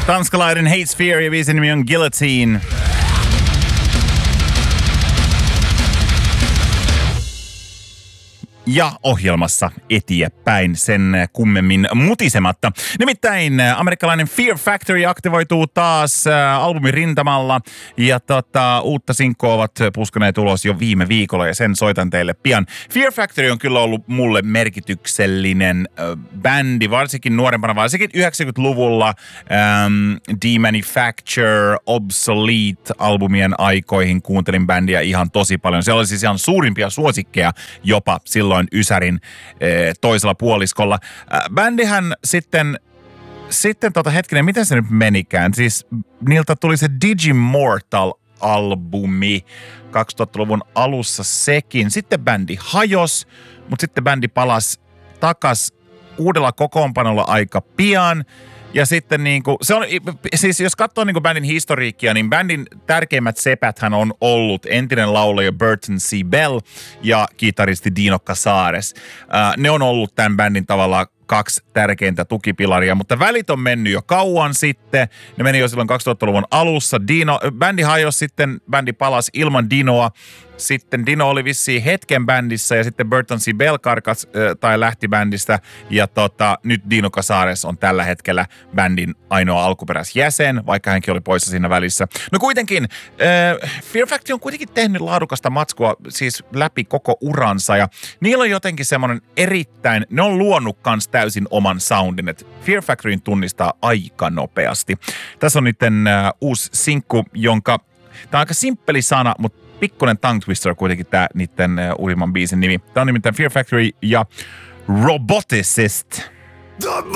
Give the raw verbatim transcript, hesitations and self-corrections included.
Tanskalainen Hate Sphere ja biisin nimi on Guillotine. Ja ohjelmassa eteenpäin sen kummemmin mutisematta. Nimittäin amerikkalainen Fear Factory aktivoituu taas äh, albumin rintamalla. Ja tota, uutta sinkkoa ovat puskaneet ulos jo viime viikolla ja sen soitan teille pian. Fear Factory on kyllä ollut mulle merkityksellinen äh, bändi, varsinkin nuorempana, varsinkin yhdeksänkymmentäluvulla ähm, Demanufacture, Obsolete-albumien aikoihin kuuntelin bändiä ihan tosi paljon. Se oli siis ihan suurimpia suosikkeja jopa silloin Ysärin eh, toisella puoliskolla. Äh, bändihän sitten, sitten tota hetkinen, miten se nyt menikään? Siis niiltä tuli se Digimortal-albumi kaksituhattaluvun alussa sekin. Sitten bändi hajos, mutta sitten bändi palasi takas uudella kokoonpanolla aika pian. Ja sitten niinku, se on, siis jos katsoo niinku bändin historiikkia, niin bändin tärkeimmät sepäthän on ollut entinen laulaja Burton C. Bell ja kitaristi Dino Casares. Äh, ne on ollut tämän bändin tavallaan kaksi tärkeintä tukipilaria, mutta välit on mennyt jo kauan sitten. Ne meni jo silloin kaksituhattaluvun alussa. Dino, bändi hajosi sitten, bändi palasi ilman Dinoa. Sitten Dino oli vissiin hetken bändissä ja sitten Burton C. Bell karkas äh, tai lähti bändistä. Ja tota, nyt Dino Casares on tällä hetkellä bändin ainoa alkuperäisjäsen, vaikka hänkin oli poissa siinä välissä. No kuitenkin, äh, Fear Factory on kuitenkin tehnyt laadukasta matskua siis läpi koko uransa. Ja niillä on jotenkin semmoinen erittäin, ne on luonut kans täysin oman soundin, että Fear Factoryn tunnistaa aika nopeasti. Tässä on niiden äh, uusi sinkku, jonka, tämä on aika simppeli sana, mutta pikkuinen tongue twister kuitenkin tämä niiden uh, uudimman biisin nimi. Tämä on nimittäin Fear Factory ja Roboticist. The